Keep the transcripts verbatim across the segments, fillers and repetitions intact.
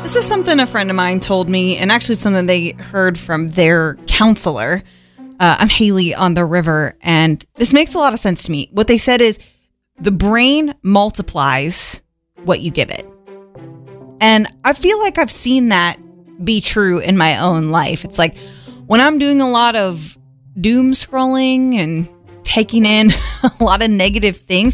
This is something a friend of mine told me, and actually something they heard from their counselor. Uh, I'm Haley on the river, and this makes a lot of sense to me. What they said is the brain multiplies what you give it. And I feel like I've seen that be true in my own life. It's like when I'm doing a lot of doom scrolling and taking in a lot of negative things,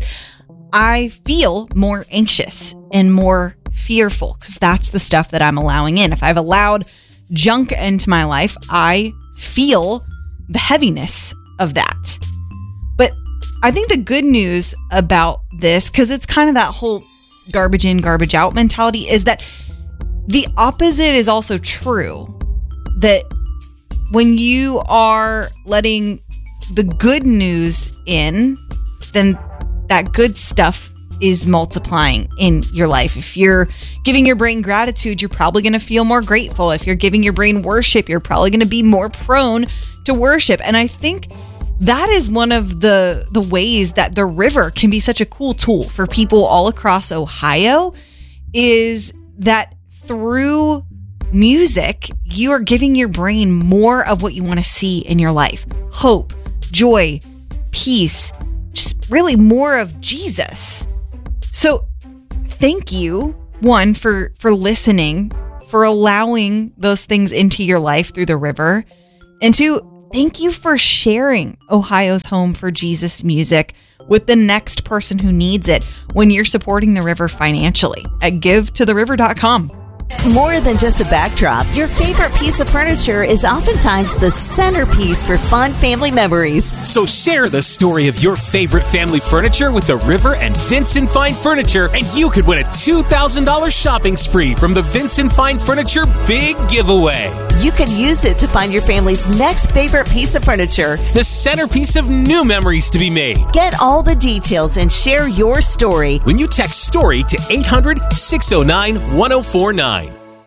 I feel more anxious and more fearful because that's the stuff that I'm allowing in. If I've allowed junk into my life, I feel the heaviness of that. But I think the good news about this, because it's kind of that whole garbage in, garbage out mentality, is that the opposite is also true. That when you are letting the good news in, then that good stuff is multiplying in your life. If you're giving your brain gratitude, you're probably going to feel more grateful. If you're giving your brain worship, you're probably going to be more prone to worship. And I think that is one of the the ways that the river can be such a cool tool for people all across Ohio, is that through music, you are giving your brain more of what you want to see in your life. Hope, joy, peace, just really more of Jesus. So thank you, one, for, for listening, for allowing those things into your life through the river. And two, thank you for sharing Ohio's Home for Jesus music with the next person who needs it when you're supporting the river financially at give to the river dot com. More than just a backdrop, your favorite piece of furniture is oftentimes the centerpiece for fun family memories. So share the story of your favorite family furniture with the River and Vincent Fine Furniture, and you could win a two thousand dollars shopping spree from the Vincent Fine Furniture Big Giveaway. You can use it to find your family's next favorite piece of furniture, the centerpiece of new memories to be made. Get all the details and share your story when you text STORY to eight hundred, six oh nine, one oh four nine.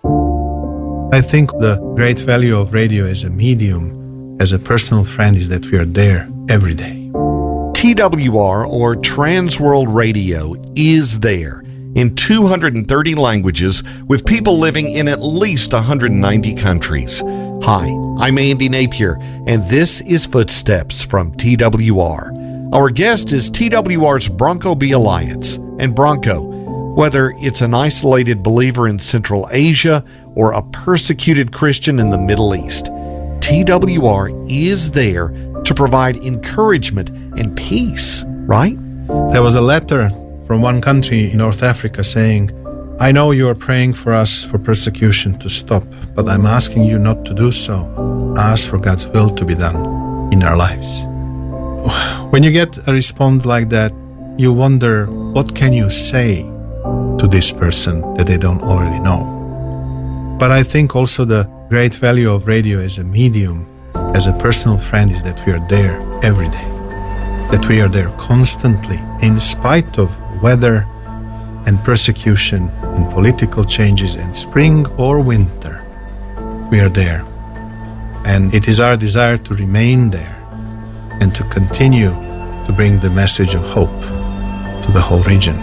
I think the great value of radio as a medium, as a personal friend, is that we are there every day. T W R, or Trans World Radio, is there in two hundred thirty languages with people living in at least one hundred ninety countries. Hi, I'm Andy Napier, and this is Footsteps from T W R. Our guest is T W R's Bronco B Alliance. And Bronco, whether it's an isolated believer in Central Asia or a persecuted Christian in the Middle East, T W R is there to provide encouragement and peace, right? There was a letter from one country in North Africa saying, I know you are praying for us for persecution to stop, but I'm asking you not to do so. Ask for God's will to be done in our lives. When you get a response like that, you wonder, what can you say to this person that they don't already know? But I think also the great value of radio as a medium, as a personal friend, is that we are there every day. That we are there constantly, in spite of weather and persecution and political changes and spring or winter. We are there. And it is our desire to remain there and to continue to bring the message of hope to the whole region.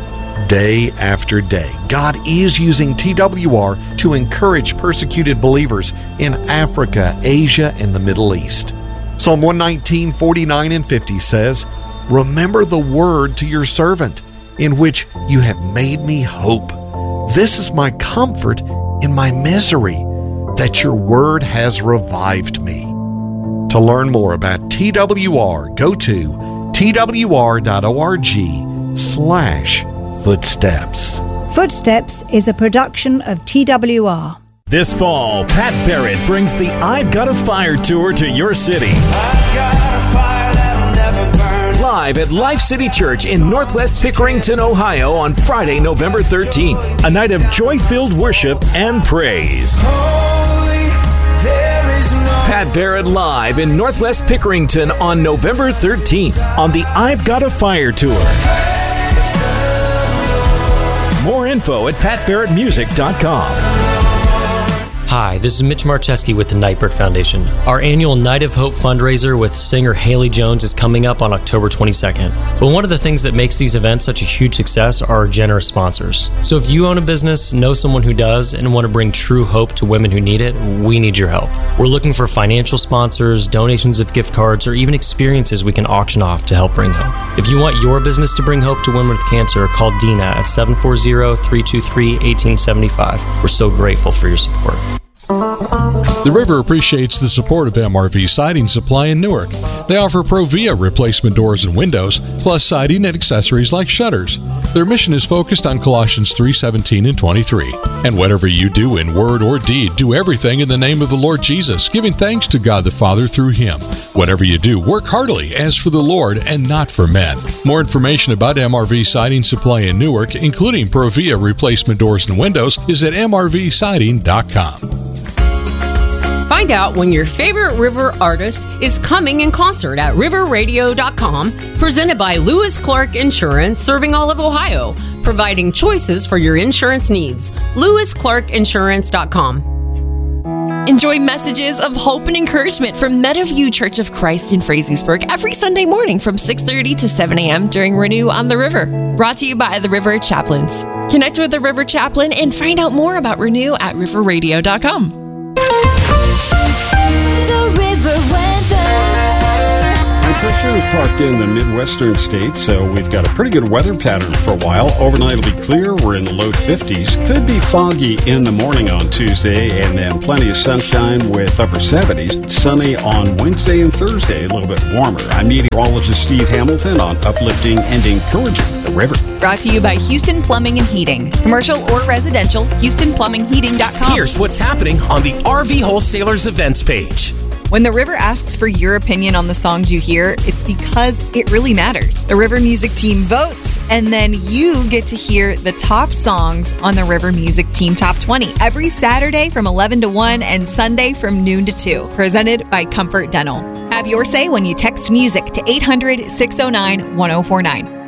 Day after day, God is using T W R to encourage persecuted believers in Africa, Asia, and the Middle East. Psalm one nineteen, forty-nine and fifty says, Remember the word to your servant, in which you have made me hope. This is my comfort in my misery, that your word has revived me. To learn more about T W R, go to t w r dot org slash Footsteps. Footsteps is a production of T W R. This fall, Pat Barrett brings the I've Got a Fire tour to your city. I've got a fire that'll never burn. Live at Life City Church in Northwest Pickerington, Ohio on Friday, November thirteenth. A night of joy-filled worship and praise. Holy, there is no Pat Barrett live in Northwest Pickerington on November thirteenth on the I've Got a Fire tour. More info at pat barrett music dot com. Hi, this is Mitch Marcheski with the Nightbird Foundation. Our annual Night of Hope fundraiser with singer Haley Jones is coming up on October twenty-second. But one of the things that makes these events such a huge success are our generous sponsors. So if you own a business, know someone who does, and want to bring true hope to women who need it, we need your help. We're looking for financial sponsors, donations of gift cards, or even experiences we can auction off to help bring hope. If you want your business to bring hope to women with cancer, call Dina at seven four zero, three two three, one eight seven five. We're so grateful for your support. The River appreciates the support of M R V Siding Supply in Newark. They offer Provia replacement doors and windows, plus siding and accessories like shutters. Their mission is focused on Colossians three seventeen and twenty-three. And whatever you do in word or deed, do everything in the name of the Lord Jesus, giving thanks to God the Father through Him. Whatever you do, work heartily as for the Lord and not for men. More information about M R V Siding Supply in Newark, including Provia replacement doors and windows, is at m r v siding dot com. Find out when your favorite River artist is coming in concert at river radio dot com, presented by Lewis Clark Insurance, serving all of Ohio, providing choices for your insurance needs. lewis clark insurance dot com. Enjoy messages of hope and encouragement from Meadowview Church of Christ in Frazeysburg every Sunday morning from six thirty to seven a.m. during Renew on the River. Brought to you by the River Chaplains. Connect with the River Chaplain and find out more about Renew at river radio dot com. We're parked in the Midwestern states, so we've got a pretty good weather pattern for a while. Overnight it'll be clear. We're in the low fifties. Could be foggy in the morning on Tuesday, and then plenty of sunshine with upper seventies. Sunny on Wednesday and Thursday, a little bit warmer. I'm meteorologist Steve Hamilton on Uplifting and Encouraging the River. Brought to you by Houston Plumbing and Heating. Commercial or residential, houston plumbing heating dot com. Here's what's happening on the R V Wholesalers events page. When the River asks for your opinion on the songs you hear, it's because it really matters. The River Music Team votes, and then you get to hear the top songs on the River Music Team Top twenty every Saturday from eleven to one and Sunday from noon to two. Presented by Comfort Dental. Have your say when you text music to eight hundred, six oh nine, one oh four nine.